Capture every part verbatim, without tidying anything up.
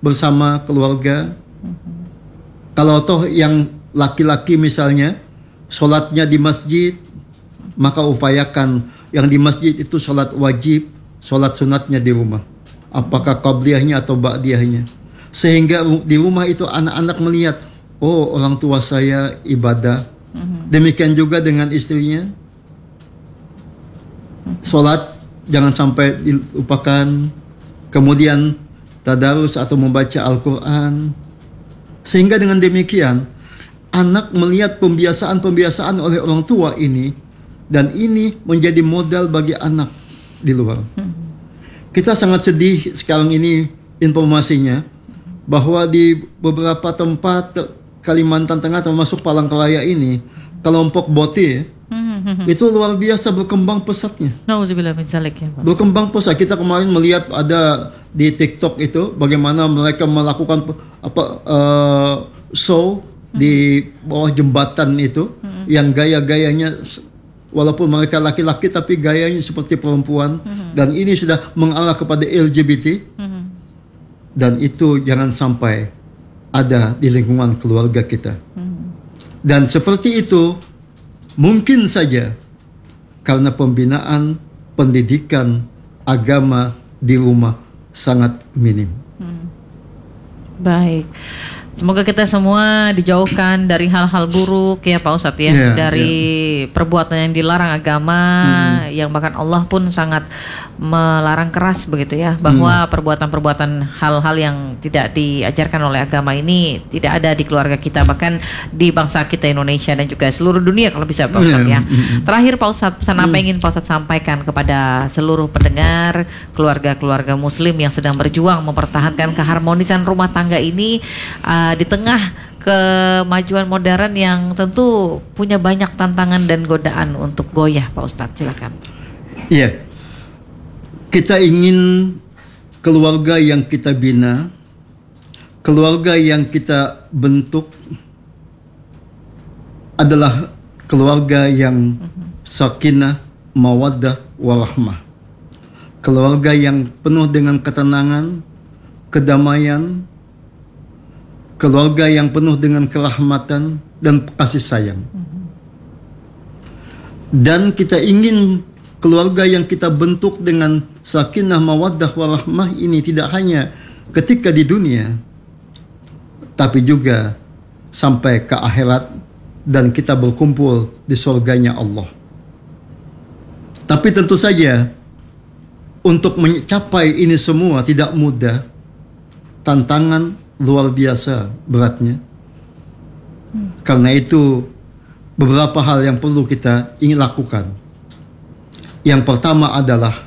bersama keluarga. Kalau toh yang laki-laki misalnya sholatnya di masjid, maka upayakan yang di masjid itu sholat wajib, sholat sunatnya di rumah. Apakah qabliyahnya atau ba'diyahnya. Sehingga di rumah itu anak-anak melihat, oh orang tua saya ibadah. Demikian juga dengan istrinya. Sholat jangan sampai dilupakan. Kemudian tadarus atau membaca Al-Quran. Sehingga dengan demikian anak melihat pembiasaan-pembiasaan oleh orang tua ini, dan ini menjadi modal bagi anak di luar. Kita sangat sedih sekarang ini informasinya bahwa di beberapa tempat Kalimantan Tengah termasuk Palangkaraya ini, kelompok Boti itu luar biasa berkembang pesatnya. Nauzubillah min dzalik ya, Pak. Berkembang pesat. Kita kemarin melihat ada di TikTok itu bagaimana mereka melakukan apa uh, show di bawah jembatan itu, hmm. yang gaya-gayanya walaupun mereka laki-laki tapi gayanya seperti perempuan, hmm. dan ini sudah mengarah kepada L G B T, hmm. dan itu jangan sampai ada di lingkungan keluarga kita. Hmm. Dan seperti itu mungkin saja karena pembinaan pendidikan agama di rumah sangat minim. Hmm. Baik. Semoga kita semua dijauhkan dari hal-hal buruk ya Pak Ustadz ya, yeah, dari yeah. perbuatan yang dilarang agama, hmm. yang bahkan Allah pun sangat melarang keras begitu ya, bahwa hmm. perbuatan-perbuatan hal-hal yang tidak diajarkan oleh agama ini tidak ada di keluarga kita, bahkan di bangsa kita Indonesia dan juga seluruh dunia kalau bisa Pak Ustadz yeah. ya. Hmm. Terakhir Pak Ustadz, pesan apa yang ingin Pak Ustadz sampaikan kepada seluruh pendengar, keluarga-keluarga muslim yang sedang berjuang mempertahankan keharmonisan rumah tangga ini uh, di tengah kemajuan modern yang tentu punya banyak tantangan dan godaan untuk goyah, Pak Ustadz, silakan. Iya, kita ingin keluarga yang kita bina, keluarga yang kita bentuk adalah keluarga yang sakinah, mawaddah, warahmah. Keluarga yang penuh dengan ketenangan, kedamaian, keluarga yang penuh dengan kerahmatan dan kasih sayang. Dan kita ingin keluarga yang kita bentuk dengan sakinah, mawaddah, warahmah ini tidak hanya ketika di dunia, tapi juga sampai ke akhirat dan kita berkumpul di surganya Allah. Tapi tentu saja untuk mencapai ini semua tidak mudah. Tantangan luar biasa beratnya. Hmm. Karena itu beberapa hal yang perlu kita ingin lakukan. Yang pertama adalah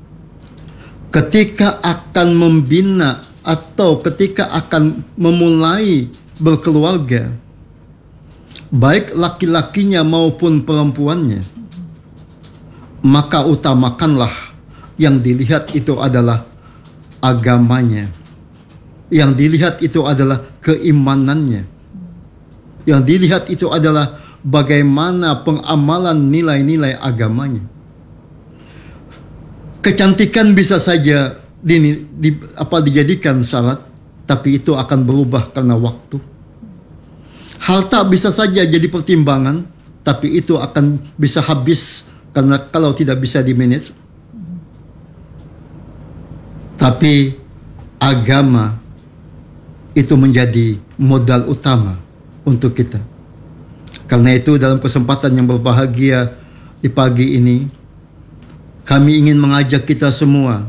ketika akan membina atau ketika akan memulai berkeluarga, baik laki-lakinya maupun perempuannya, maka utamakanlah yang dilihat itu adalah agamanya. Yang dilihat itu adalah keimanannya. Yang dilihat itu adalah bagaimana pengamalan nilai-nilai agamanya. Kecantikan bisa saja di, di, apa, dijadikan syarat, tapi itu akan berubah karena waktu. Harta bisa saja jadi pertimbangan, tapi itu akan bisa habis karena kalau tidak bisa di-manage. Tapi agama itu menjadi modal utama untuk kita. Karena itu dalam kesempatan yang berbahagia di pagi ini, kami ingin mengajak kita semua,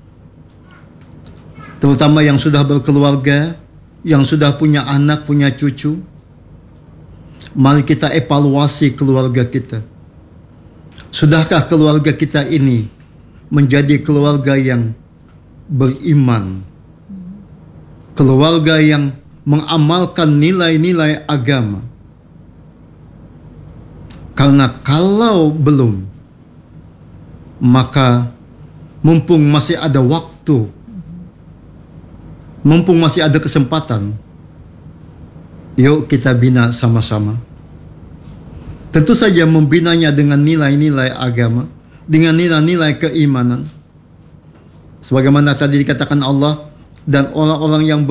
terutama yang sudah berkeluarga, yang sudah punya anak, punya cucu, mari kita evaluasi keluarga kita. Sudahkah keluarga kita ini menjadi keluarga yang beriman, keluarga yang mengamalkan nilai-nilai agama? Karena kalau belum, maka mumpung masih ada waktu, mumpung masih ada kesempatan, yuk kita bina sama-sama. Tentu saja membinanya dengan nilai-nilai agama, dengan nilai-nilai keimanan. Sebagaimana tadi dikatakan Allah, dan orang-orang yang